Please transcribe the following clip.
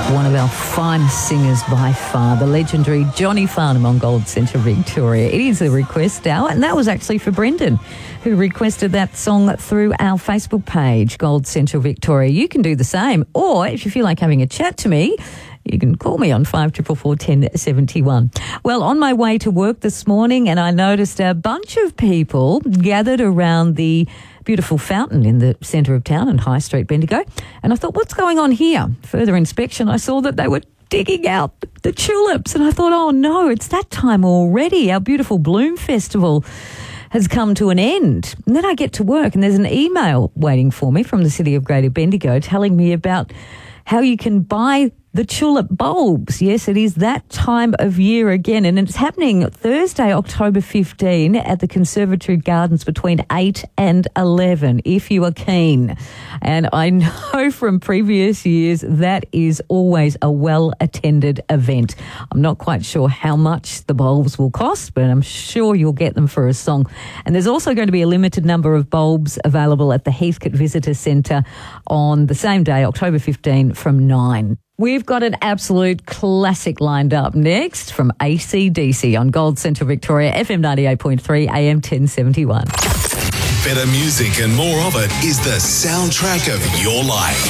One of our finest singers by far, the legendary Johnny Farnham on Gold Central Victoria. It is a request hour, and that was actually for Brendan, who requested that song through our Facebook page, Gold Central Victoria. You can do the same, or if you feel like having a chat to me, you can call me on 5444 1071. Well, on my way to work this morning, and I noticed a bunch of people gathered around the beautiful fountain in the centre of town in High Street, Bendigo. And I thought, what's going on here? Further inspection, I saw that they were digging out the tulips. And I thought, oh no, it's that time already. Our beautiful Bloom Festival has come to an end. And then I get to work and there's an email waiting for me from the City of Greater Bendigo telling me about how you can buy the tulip bulbs. Yes, it is that time of year again, and it's happening Thursday, October 15 at the Conservatory Gardens between 8 and 11, if you are keen. And I know from previous years that is always a well-attended event. I'm not quite sure how much the bulbs will cost, but I'm sure you'll get them for a song. And there's also going to be a limited number of bulbs available at the Heathcote Visitor Centre on the same day, October 15, from 9. We've got an absolute classic lined up next from AC/DC on Gold Central Victoria, FM 98.3, AM 1071. Better music and more of it is the soundtrack of your life.